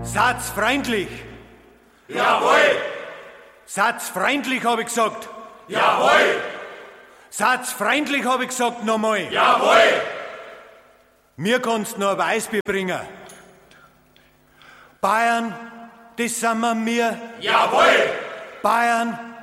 Seid's freundlich. Jawohl. Seid's freundlich, hab ich gesagt. Jawohl. Seid's freundlich, hab ich gesagt, nochmal. Jawohl. Mir kannst noch ein Weißbier bringen. Bayern, das sind wir. Jawohl. Bayern,